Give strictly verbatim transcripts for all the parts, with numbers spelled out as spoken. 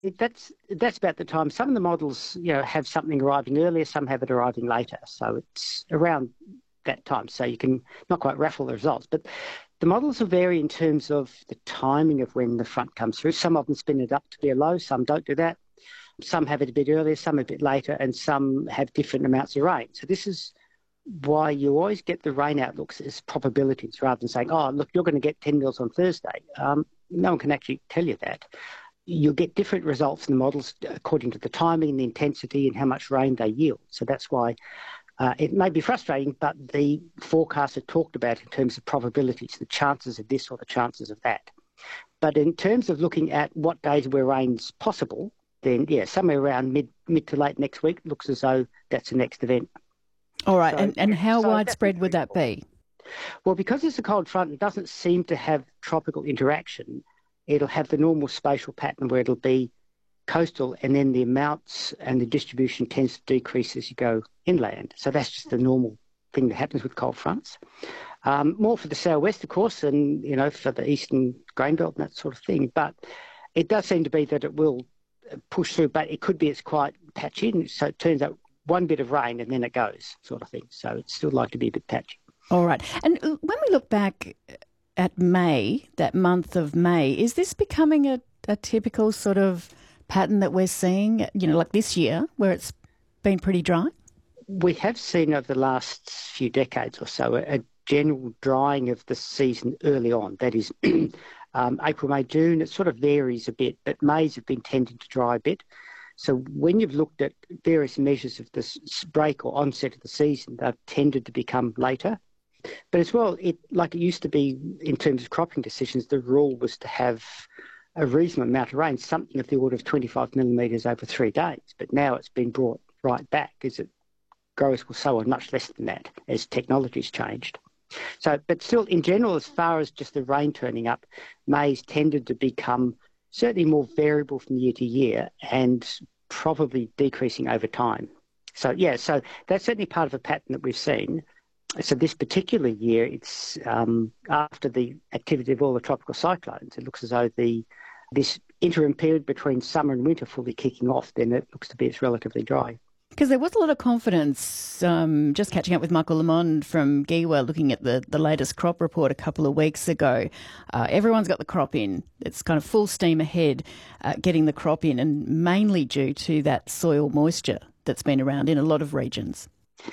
It, that's that's about the time. Some of the models, you know, have something arriving earlier, some have it arriving later. So it's around that time. So you can not quite raffle the results, but the models will vary in terms of the timing of when the front comes through. Some of them spin it up to be a low, some don't do that. Some have it a bit earlier, some a bit later, and some have different amounts of rain. So this is why you always get the rain outlooks as probabilities rather than saying, oh, look, you're going to get ten mils on Thursday. Um, no one can actually tell you that. You'll get different results in the models according to the timing, the intensity, and how much rain they yield. So that's why uh, it may be frustrating, but the forecasts are talked about in terms of probabilities, the chances of this or the chances of that. But in terms of looking at what days where rain's possible, then, yeah, somewhere around mid mid to late next week looks as though that's the next event. All right, So, and, and how so widespread would that be? Well, because it's a cold front, it doesn't seem to have tropical interaction. It'll have the normal spatial pattern where it'll be coastal and then the amounts and the distribution tends to decrease as you go inland. So that's just the normal thing that happens with cold fronts. Um, more for the southwest, of course, and, you know, for the eastern grain belt and that sort of thing. But it does seem to be that it will push through, but it could be it's quite patchy. So it turns out one bit of rain and then it goes sort of thing. So it's still like to be a bit patchy. All right. And when we look back at May, that month of May, is this becoming a, a typical sort of pattern that we're seeing, you know, like this year where it's been pretty dry? We have seen over the last few decades or so a, a general drying of the season early on. That is um, April, May, June. It sort of varies a bit, but Mays have been tending to dry a bit. So when you've looked at various measures of this break or onset of the season, they've tended to become later. But as well, it like it used to be in terms of cropping decisions, the rule was to have a reasonable amount of rain, something of the order of twenty-five millimetres over three days. But now it's been brought right back as it growers will sow on much less than that as technology's changed. So, but still, in general, as far as just the rain turning up, May's tended to become certainly more variable from year to year and probably decreasing over time. So, yeah, so that's certainly part of a pattern that we've seen. So this particular year, it's um, after the activity of all the tropical cyclones, it looks as though the this interim period between summer and winter fully kicking off, then it looks to be it's relatively dry. Because there was a lot of confidence, um, just catching up with Michael Lamond from GIWA, looking at the, the latest crop report a couple of weeks ago. Uh, everyone's got the crop in. It's kind of full steam ahead uh, getting the crop in, and mainly due to that soil moisture that's been around in a lot of regions.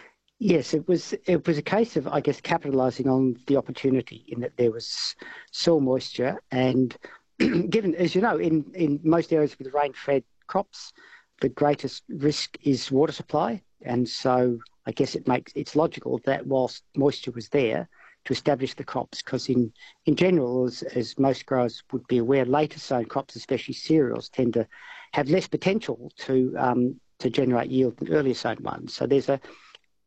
Yes, it was it was a case of, I guess, capitalising on the opportunity in that there was soil moisture and given, as you know, in, in most areas with rain-fed crops, the greatest risk is water supply. And so I guess it makes it's logical that whilst moisture was there to establish the crops, because in, in general, as, as most growers would be aware, later sown crops, especially cereals, tend to have less potential to um, to generate yield than earlier sown ones. So there's a